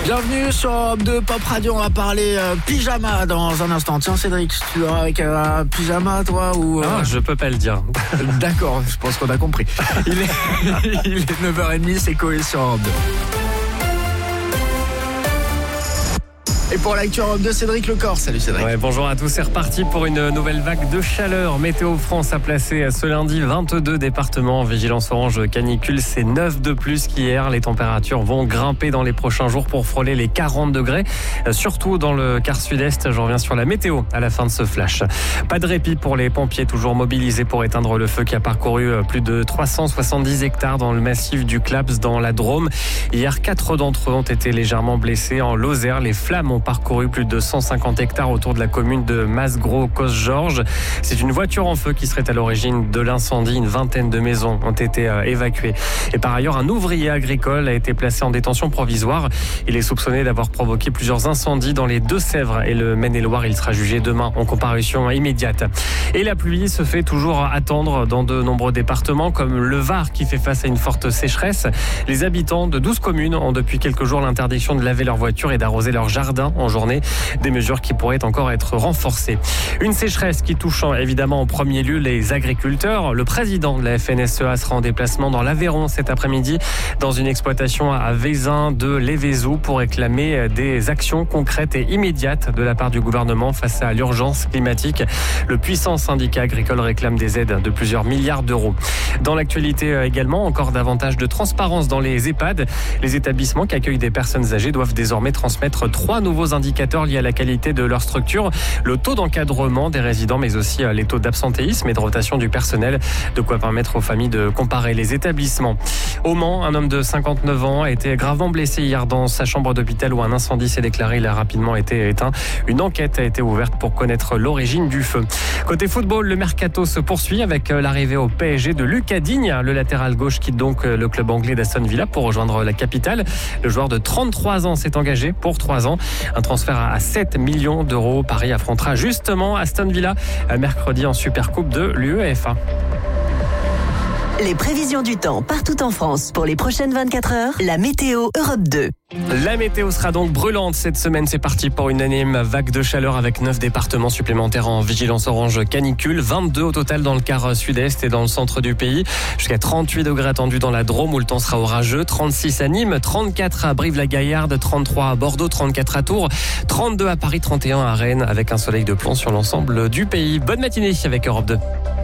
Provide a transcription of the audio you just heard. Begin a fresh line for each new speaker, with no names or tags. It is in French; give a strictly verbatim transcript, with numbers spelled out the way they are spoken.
Bienvenue sur Europe deux Pop Radio, on va parler euh, pyjama dans un instant. Tiens Cédric, tu dors avec un euh, pyjama toi ou euh...
Ah, je peux pas le dire.
D'accord, je pense qu'on a compris. Il est, il est neuf heures trente, c'est Coé sur Europe deux. Et pour l'actu Europe deux, Cédric Lecor. Salut Cédric.
Ouais, bonjour à tous, c'est reparti pour une nouvelle vague de chaleur. Météo France a placé ce lundi vingt-deux départements en vigilance orange canicule. C'est neuf de plus qu'hier. Les températures vont grimper dans les prochains jours pour frôler les quarante degrés. Surtout dans le quart sud-est. Je reviens sur la météo à la fin de ce flash. Pas de répit pour les pompiers toujours mobilisés pour éteindre le feu qui a parcouru plus de trois cent soixante-dix hectares dans le massif du Claps dans la Drôme. Hier, quatre d'entre eux ont été légèrement blessés. En Lozère, les flammes ont parcouru plus de cent cinquante hectares autour de la commune de Masgros-Cosgeorges. C'est une voiture en feu qui serait à l'origine de l'incendie. Une vingtaine de maisons ont été évacuées. Et par ailleurs, un ouvrier agricole a été placé en détention provisoire. Il est soupçonné d'avoir provoqué plusieurs incendies dans les Deux-Sèvres et le Maine-et-Loire. Il sera jugé demain en comparution immédiate. Et la pluie se fait toujours attendre dans de nombreux départements comme le Var qui fait face à une forte sécheresse. Les habitants de douze communes ont depuis quelques jours l'interdiction de laver leur voiture et d'arroser leur jardin en journée, des mesures qui pourraient encore être renforcées. Une sécheresse qui touche évidemment en premier lieu les agriculteurs. Le président de la F N S E A sera en déplacement dans l'Aveyron cet après-midi dans une exploitation à Vézin de Lévézou pour réclamer des actions concrètes et immédiates de la part du gouvernement face à l'urgence climatique. Le puissant syndicat agricole réclame des aides de plusieurs milliards d'euros. Dans l'actualité également, encore davantage de transparence dans les EHPAD. Les établissements qui accueillent des personnes âgées doivent désormais transmettre trois nouveaux indicateurs liés à la qualité de leur structure, le taux d'encadrement des résidents, mais aussi les taux d'absentéisme et de rotation du personnel, de quoi permettre aux familles de comparer les établissements. Au Mans, un homme de cinquante-neuf ans a été gravement blessé hier dans sa chambre d'hôpital où un incendie s'est déclaré. Il a rapidement été éteint. Une enquête a été ouverte pour connaître l'origine du feu. Côté football, le mercato se poursuit avec l'arrivée au P S G de Lucas Digne. Le latéral gauche quitte donc le club anglais d'Aston Villa pour rejoindre la capitale. Le joueur de trente-trois ans s'est engagé pour trois ans. Un transfert à sept millions d'euros. Paris affrontera justement Aston Villa mercredi en Supercoupe de l'U E F A.
Les prévisions du temps partout en France pour les prochaines vingt-quatre heures. La météo Europe deux.
La météo sera donc brûlante cette semaine. C'est parti pour une énième vague de chaleur avec neuf départements supplémentaires en vigilance orange canicule. vingt-deux au total dans le quart sud-est et dans le centre du pays. Jusqu'à trente-huit degrés attendus dans la Drôme où le temps sera orageux. trente-six à Nîmes, trente-quatre à Brive-la-Gaillarde, trente-trois à Bordeaux, trente-quatre à Tours, trente-deux à Paris, trente et un à Rennes avec un soleil de plomb sur l'ensemble du pays. Bonne matinée avec Europe deux.